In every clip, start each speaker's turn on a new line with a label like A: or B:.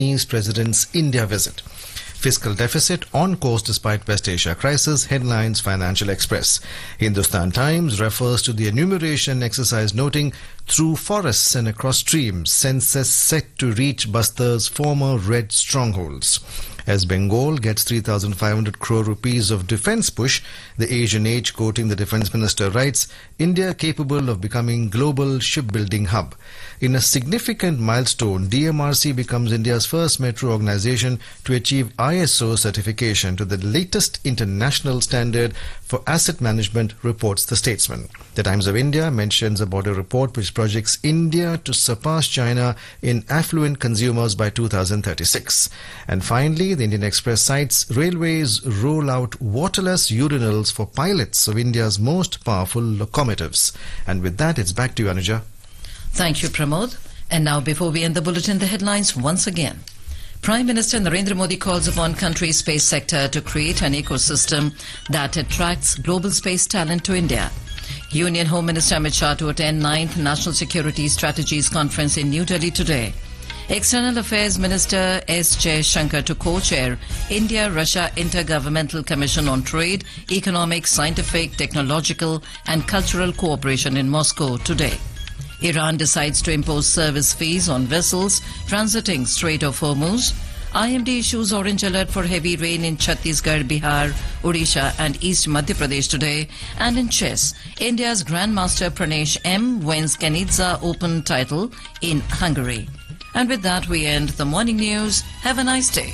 A: Chinese president's India visit. Fiscal deficit on course despite West Asia crisis, headlines Financial Express. Hindustan Times refers to the enumeration exercise noting through forests and across streams, census set to reach Bastar's former red strongholds. As Bengal gets 3,500 crore rupees of defence push, the Asian Age, quoting the Defence Minister, writes, India capable of becoming global shipbuilding hub. In a significant milestone, DMRC becomes India's first metro organisation to achieve ISO certification to the latest international standard for asset management, reports the Statesman. The Times of India mentions a border report which projects India to surpass China in affluent consumers by 2036. And finally, the Indian Express cites railways roll out waterless urinals for pilots of India's most powerful locomotives. And with that, it's back to you, Anuja.
B: Thank you, Pramod. And now, before we end the bulletin, the headlines once again. Prime Minister Narendra Modi calls upon country's space sector to create an ecosystem that attracts global space talent to India. Union Home Minister Amit Shah to attend 9th National Security Strategies Conference in New Delhi today. External Affairs Minister S. Jaishankar to co-chair India-Russia Intergovernmental Commission on Trade, Economic, Scientific, Technological and Cultural Cooperation in Moscow today. Iran decides to impose service fees on vessels transiting Strait of Hormuz. IMD issues orange alert for heavy rain in Chhattisgarh, Bihar, Odisha and East Madhya Pradesh today. And in chess, India's Grandmaster Pranesh M wins Kanidze Open title in Hungary. And with that, we end the morning news. Have a nice day.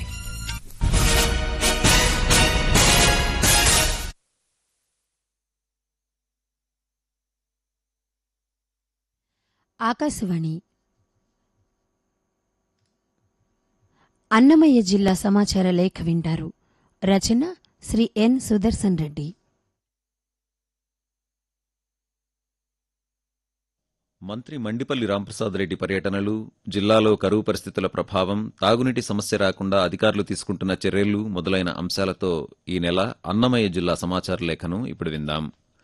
C: Akashvani Annamayya జిల్లా సమాచార లేఖ వింటారు. రచన శ్రీ ఎన్ సుదర్శన్ రెడ్డి.
D: మంత్రి మండిపల్లి రాంప్రసాద్ రెడ్డి పర్యటనలు, జిల్లాలో కరువు పరిస్థితుల ప్రభావం, తాగునీటి సమస్య రాకుండా అధికారులు తీసుకుంటున్న చర్యలు మొదలైన అంశాలతో ఈ నెల అన్నమయ్య జిల్లా సమాచార లేఖను ఇప్పుడు విందాం.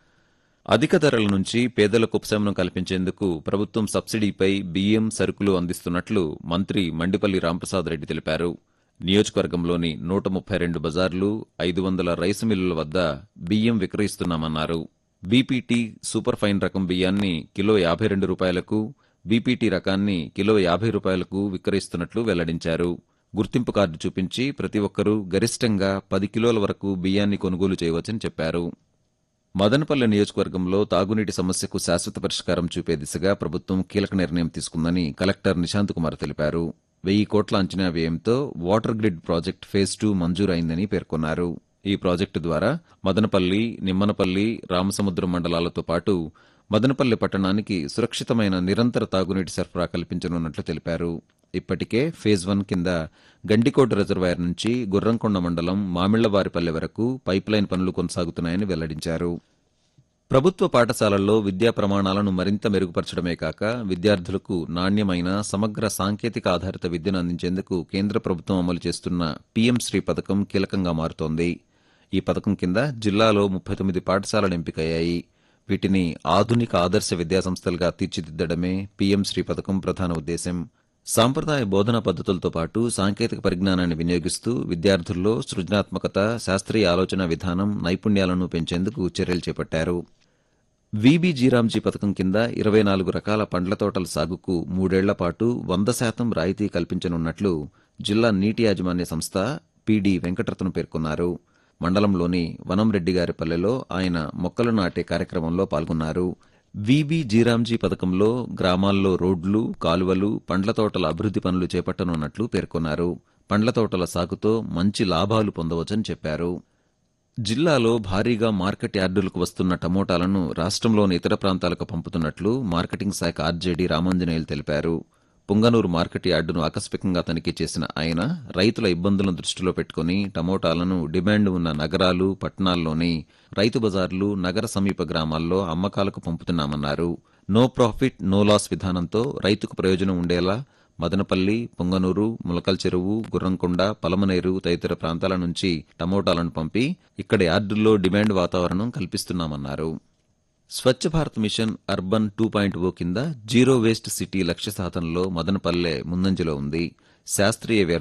D: అధిక ధరల నుంచి పేదలకు ఉపశమనం కల్పించేందుకు ప్రభుత్వం సబ్సిడీపై బియ్యం, సరుకులు అందిస్తున్నట్లు మంత్రి మండిపల్లి రాంప్రసాద్ రెడ్డి తెలిపారు. నియోజకవర్గంలోని 132 బజార్లు, 500 రైసు మిల్లుల వద్ద బియ్యం విక్రయిస్తున్నామన్నారు. బీపీటీ సూపర్ ఫైన్ రకం బియ్యాన్ని కిలో 52 రూపాయలకు, బీపీటీ రకాన్ని కిలో 50 రూపాయలకు విక్రయిస్తున్నట్లు వెల్లడించారు. గుర్తింపు కార్డు చూపించి ప్రతి ఒక్కరూ గరిష్టంగా 10 కిలోల వరకు బియ్యాన్ని కొనుగోలు చేయవచ్చని చెప్పారు. మదనపల్లె నియోజకవర్గంలో తాగునీటి సమస్యకు శాశ్వత పరిష్కారం చూపే దిశగా ప్రభుత్వం కీలక నిర్ణయం తీసుకుందని కలెక్టర్ నిశాంత్ కుమార్ తెలిపారు. 1000 కోట్ల అంచనా వ్యయంతో వాటర్ గ్రిడ్ ప్రాజెక్టు ఫేజ్ 2 మంజూరైందని పేర్కొన్నారు. ఈ ప్రాజెక్టు ద్వారా మదనపల్లి, నిమ్మనపల్లి, రామసముద్రం మండలాలతో పాటు మదనపల్లి పట్టణానికి సురక్షితమైన నిరంతర తాగునీటి సరఫరా కల్పించనున్నట్లు తెలిపారు. ఇప్పటికే ఫేజ్ 1 కింద గండికోట రిజర్వాయర్ నుంచి గుర్రంకొండ మండలం మామిళ్లవారిపల్లె వరకు పైప్లైన్ పనులు కొనసాగుతున్నాయని వెల్లడించారు. ప్రభుత్వ పాఠశాలల్లో విద్యా ప్రమాణాలను మరింత మెరుగుపరచడమే కాక విద్యార్థులకు నాణ్యమైన సమగ్ర సాంకేతిక ఆధారిత విద్యను అందించేందుకు కేంద్ర ప్రభుత్వం అమలు చేస్తున్న పీఎం శ్రీ పథకం కీలకంగా మారుతోంది. ఈ పథకం కింద జిల్లాలో 39 పాఠశాలలు ఎంపికయ్యాయి. వీటిని ఆధునిక ఆదర్శ విద్యాసంస్థలుగా తీర్చిదిద్దడమే పీఎం శ్రీ పథకం ప్రధాన ఉద్దేశం. సాంప్రదాయ బోధనా పద్ధతులతో పాటు సాంకేతిక పరిజ్ఞానాన్ని వినియోగిస్తూ విద్యార్థుల్లో సృజనాత్మకత, శాస్త్రీయ ఆలోచన విధానం, నైపుణ్యాలను పెంచేందుకు చర్యలు చేపట్టారు. వీబీజీరామ్జీ పథకం కింద 24 రకాల పండ్ల తోటల సాగుకు 3 ఏళ్ల పాటు 100% రాయితీ కల్పించనున్నట్లు జిల్లా నీటి యాజమాన్య సంస్థ పీడీ వెంకటరత్నం పేర్కొన్నారు. మండలంలోని వనంరెడ్డిగారిపల్లెలో ఆయన మొక్కలు నాటే కార్యక్రమంలో పాల్గొన్నారు. వీబీజీరామ్జీ పథకంలో గ్రామాల్లో రోడ్లు, కాలువలు, పండ్ల తోటల అభివృద్ది పనులు చేపట్టనున్నట్లు పేర్కొన్నారు. పండ్ల తోటల సాగుతో మంచి లాభాలు పొందవచ్చని చెప్పారు. జిల్లాలో భారీగా మార్కెట్ యార్డులకు వస్తున్న టమోటాలను రాష్ట్రంలోని ఇతర ప్రాంతాలకు పంపుతున్నట్లు మార్కెటింగ్ శాఖ ఆర్జేడీ రామాంజనేయులు తెలిపారు. పుంగనూరు మార్కెట్ యార్డును ఆకస్మికంగా తనిఖీ చేసిన ఆయన రైతుల ఇబ్బందులను దృష్టిలో పెట్టుకుని టమోటాలను డిమాండ్ ఉన్న నగరాలు, పట్టణాల్లోని రైతు బజార్లు, నగర సమీప గ్రామాల్లో అమ్మకాలకు పంపుతున్నామన్నారు. నో ప్రాఫిట్ నో లాస్ విధానంతో రైతుకు ప్రయోజనం ఉండేలా మదనపల్లి, పొంగనూరు, ములకల్ చెరువు, గుర్రంకొండ, పలమనేరు తదితర ప్రాంతాల నుంచి టమోటాలను పంపి ఇక్కడ యార్డుల్లో డిమాండ్ వాతావరణం కల్పిస్తున్నామన్నారు. స్వచ్ఛ భారత్ మిషన్ అర్బన్ 2.0 కింద జీరో వేస్ట్ సిటీ లక్ష్య సాధనలో మదనపల్లె ముందంజలో ఉంది. శాస్త్రీయ